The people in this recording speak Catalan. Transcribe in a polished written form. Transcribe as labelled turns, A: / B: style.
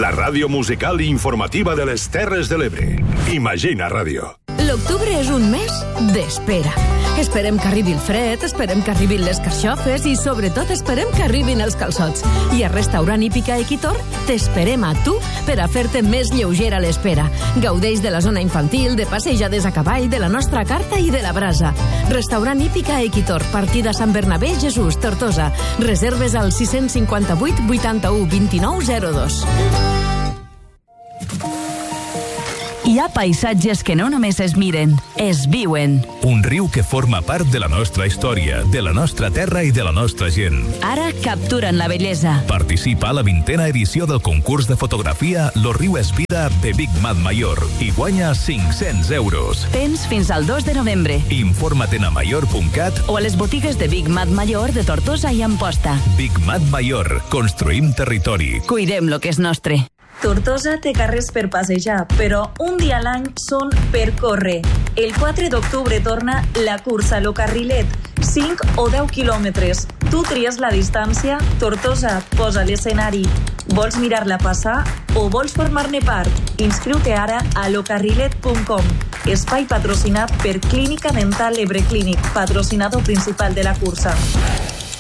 A: La ràdio musical i informativa de les Terres de l'Ebre. Imagina Ràdio.
B: L'octubre és un mes d'espera. Esperem que arribi el fred, esperem que arribin les carxofes i, sobretot, esperem que arribin els calçots. I a Restaurant Hípica Equitor t'esperem a tu per a fer-te més lleugera l'espera. Gaudeix de la zona infantil, de passejades a cavall, de la nostra carta i de la brasa. Restaurant Hípica Equitor, partida Sant Bernabé, Jesús, Tortosa. Reserves al 658 81 29 02.
C: Hi ha paisatges que no només es miren, es viuen.
D: Un riu que forma part de la nostra història, de la nostra terra i de la nostra gent.
C: Ara capturen la bellesa.
D: Participa a la 20a edició del concurs de fotografia Lo riu és vida de Big Mat Mayor i guanya 500 euros.
C: Tens fins al 2 de novembre.
D: Informa't a mayor.cat
C: o a les botigues de Big Mat Mayor de Tortosa i Amposta.
D: Big Mat Mayor. Construïm territori.
C: Cuidem lo que és nostre.
E: Tortosa té carrers per passejar, però un dia a l'any són per córrer. El 4 d'octubre torna la cursa Lo Carrilet, 5 o 10 quilòmetres. Tu tries la distància, Tortosa posa l'escenari. Vols mirar-la passar o vols formar-ne part? Inscriu-te ara a locarrilet.com. Espai patrocinat per Clínica Dental Ebre Clínic, patrocinador principal de la cursa.